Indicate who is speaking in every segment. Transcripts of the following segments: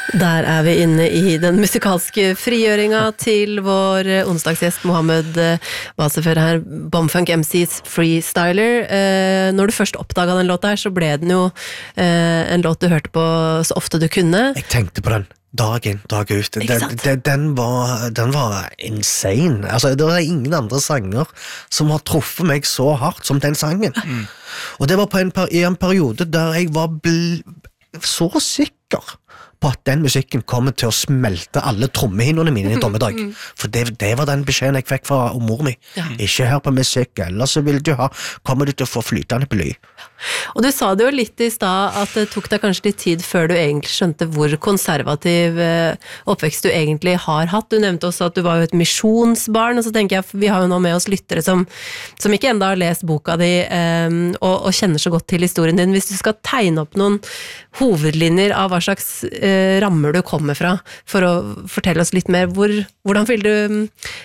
Speaker 1: Der vi inne I den musikalske frigjøringa til vår onsdagsgjest Mohammed Wasefør her, Bomfunk MCs Freestyler. Når du først oppdaget den låta her, så ble den jo en låt du hørte på så ofte du kunne.
Speaker 2: Jeg tenkte på den. Dag inn, dag ut. Den var insane. Altså, det var ingen andre sanger som har truffet meg så hardt som den sangen. Og det var I en periode der jeg var så sikker på at den musikken kommer til å smelte alle trommehinnene mine I dommedag. For det var den beskjeden jeg fikk fra mor mi. Ikke hør på musikk, ellers så kommer du til å få flytende bly.
Speaker 1: Og du sa det jo litt I sted at det tok deg kanskje litt tid før du egentlig skjønte hvor konservativ oppvekst du egentlig har hatt. Du nevnte også at du var jo et misjonsbarn, og så tenker jeg, vi har jo nå med oss lyttere som ikke enda har lest boka di og kjenner så godt til historien din. Hvis du skal tegne opp noen hovedlinjer av hva slags rammer du kommer fra, for å fortelle oss litt mer, hvordan vil du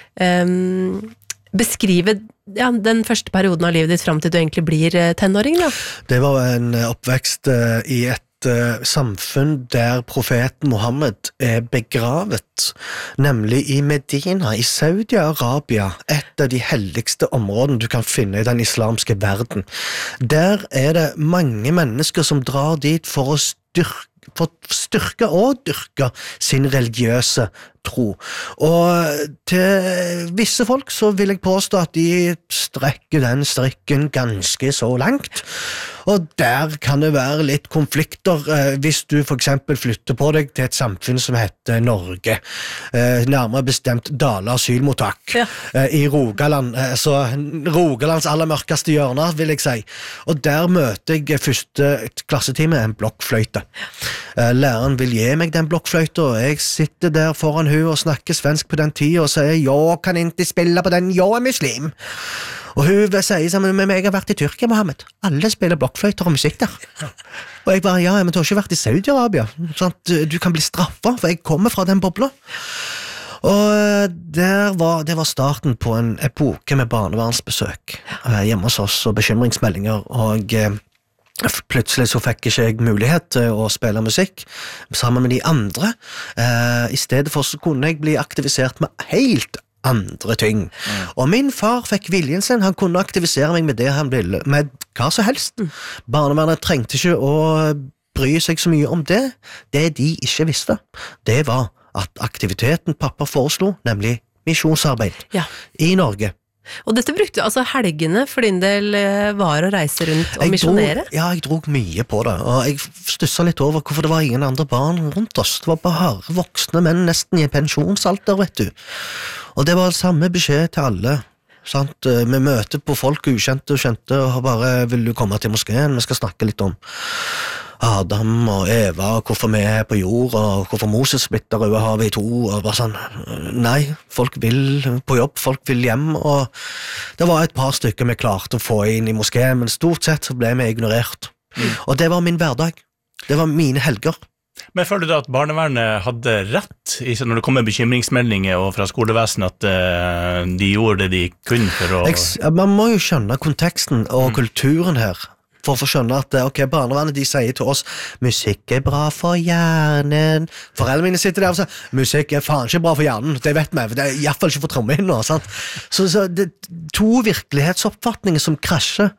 Speaker 1: beskrive den første perioden av livet ditt frem til du egentlig blir tenåring da?
Speaker 2: Det var en oppvekst I et samfunn der profeten Mohammed begravet, nemlig I Medina, I Saudi-Arabia, et av de helligste områdene du kan finne I den islamske verden. Der det mange mennesker som drar dit for å styrke og dyrke sin religiøse tro. Og til visse folk så vil jeg påstå at de strekker den strikken ganske så langt. Og der kan det være litt konflikter hvis du for eksempel flytter på deg til et samfunn som heter Norge. Nærmere bestemt Dale asylmottak I Rogaland. Så Rogalands aller mørkeste hjørne, vil jeg si. Og der møter jeg første klassetime en blokkfløyte. Læreren vil gi meg den blokkfløyta, og jeg sitter der foran hun og snakker svensk på den tiden og sier, jeg kan ikke spille på den, jeg muslim. Og hun sier sammen med meg, jeg har vært I Tyrkia, Mohammed. Alle spiller blokkfløyter og musikk der. Og jeg bare, men du har ikke vært I Saudi-Arabia. Sånn at du kan bli straffet, for jeg kommer fra den bobla. Og det var starten på en epoke med barnevernsbesøk hjemme hos oss, og bekymringsmeldinger, og plutselig så fikk ikke jeg mulighet til å spille musikk sammen med de andre. I stedet for så kunne jeg bli aktivisert med helt andre ting. Og min far fikk viljen sin, han kunne aktivisere meg med det han ville, med hva som helst. Barnevernet trengte ikke å bry seg så mye om det. Det de ikke visste, det var at aktiviteten pappa foreslo, nemlig misjonsarbeid I Norge.
Speaker 1: Og dette brukte altså helgene for din del var å reise rundt og misjonere?
Speaker 2: Jeg drog mye på det, og jeg stusset litt over hvorfor det var ingen andre barn rundt oss. Det var bare voksne menn nesten I pensjonsalder, vet du. Og det var samme beskjed til alle. Sant? Vi møter på folk ukjente og kjente, og bare vil du komme til moskeen, vi skal snakke litt om Adam og Eva, og hvorfor vi på jord, og hvorfor Moses splitter over havet I to, og bare sånn, nei, folk vil på jobb, folk vil hjem, og det var et par stykker vi klarte å få inn I moskeen, men stort sett så ble vi ignorert. Og det var min hverdag, det var mine helger.
Speaker 3: Men føler du at barnevernet hadde rett når det kommer bekymringsmeldinger og fra skolevesenet at de gjorde det de kunne for å...
Speaker 2: Man må jo skjønne konteksten og kulturen her, for å skjønne at barnevernet de sier til oss musikk bra for hjernen. Foreldrene mine sitter der og sier musikk faen ikke bra for hjernen, det vet vi, det I hvert fall ikke for trommehinner, sant? Så det to virkelighetsoppfatninger som krasjer,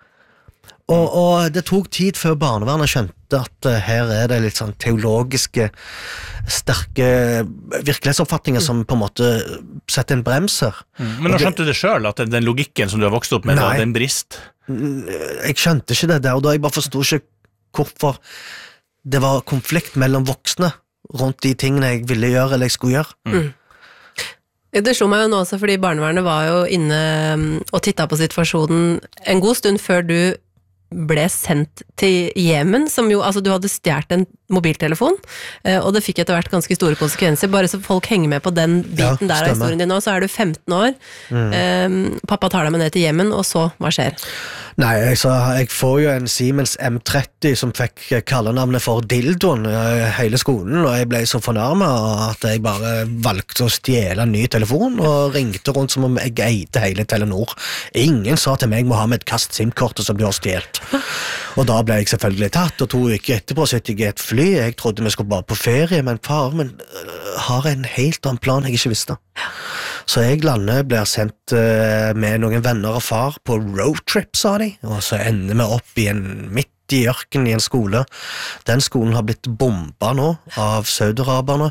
Speaker 2: og det tok tid før barnevernet skjønte at her det litt sånn teologiske sterke virkelighetsoppfatninger som på en måte setter en brems her.
Speaker 3: Men nå skjønte du det selv, at den logikken som du har vokst opp med, den brist?
Speaker 2: Jeg skjønte ikke det der, og da jeg bare forstod ikke hvorfor det var konflikt mellom voksne rundt de tingene jeg ville gjøre eller jeg skulle gjøre.
Speaker 1: Det slo meg jo nå også, fordi barnevernet var jo inne og tittet på situasjonen en god stund før du ble sendt til Jemen, som jo, altså du hadde stjert en mobiltelefon, og det fikk etter hvert ganske store konsekvenser, bare så folk henger med på den biten der av historien din nå, så du 15 år, pappa tar deg med ned til Jemen, og så, hva skjer?
Speaker 2: Nei, jeg får jo en Siemens M30 som fikk kallenavnet for Dildoen hele skolen, og jeg ble så fornærmet at jeg bare valgte å stjele en ny telefon og ringte rundt som om jeg eide hele Telenor. Ingen sa til meg, må ha med et kast SIM-kortet som du har stjelt. Og da ble jeg selvfølgelig tatt, og 2 uker etterpå sitter jeg i et fly. Jeg trodde vi skulle bare på ferie, men far min har en helt annen plan jeg ikke visste. Så jeg blir sendt med noen venner og far på roadtrip, sa de, og så ender vi opp midt i ørken i en skole. Den skolen har blitt bombet nå av saudaraberne,